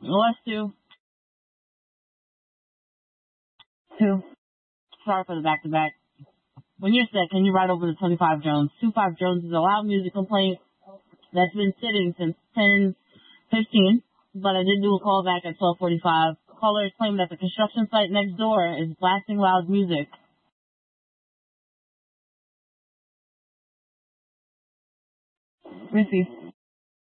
Let's do two. Sorry for the back-to-back. When you're set, can you write over the 25 Jones? 25 Jones is a loud music complaint that's been sitting since 10:15, but I did do a call back at 12:45. Caller is claiming that the construction site next door is blasting loud music. Receive.